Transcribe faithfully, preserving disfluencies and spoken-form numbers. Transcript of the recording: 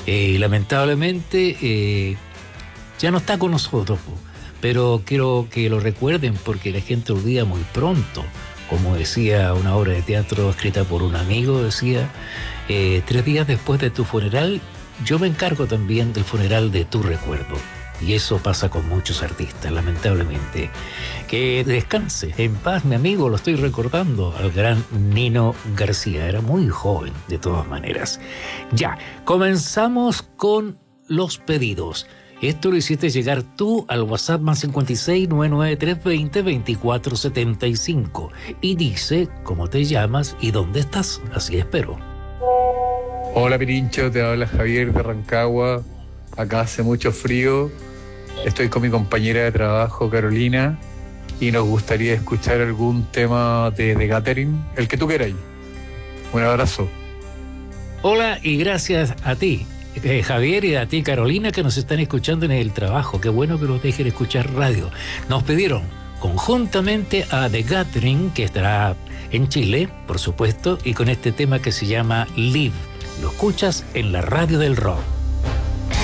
Eh, lamentablemente eh, ya no está con nosotros, po, pero quiero que lo recuerden porque la gente olvida muy pronto. Como decía una obra de teatro escrita por un amigo, decía, eh, tres días después de tu funeral, yo me encargo también del funeral de tu recuerdo. Y eso pasa con muchos artistas, lamentablemente. Que descanse en paz, mi amigo, lo estoy recordando, al gran Nino García. Era muy joven, de todas maneras. Ya, comenzamos con los pedidos. Esto lo hiciste llegar tú al WhatsApp más cincuenta y seis, noventa y nueve, trescientos veinte, veinticuatro setenta y cinco. Y dice cómo te llamas y dónde estás. Así espero. Hola Pirincho, te habla Javier de Rancagua. Acá hace mucho frío. Estoy con mi compañera de trabajo, Carolina, y nos gustaría escuchar algún tema de, de Gathering, el que tú queráis. Un abrazo. Hola y gracias a ti, eh, Javier, y a ti, Carolina, que nos están escuchando en el trabajo. Qué bueno que nos dejen escuchar radio. Nos pidieron conjuntamente a The Gathering, que estará en Chile, por supuesto, y con este tema que se llama Live. Lo escuchas en la radio del rock.